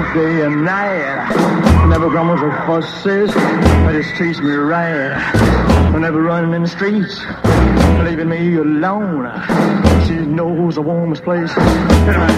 day and night. Never grumbles or fusses, but just treats me right. Never running in the streets, leaving me alone. She knows the warmest place.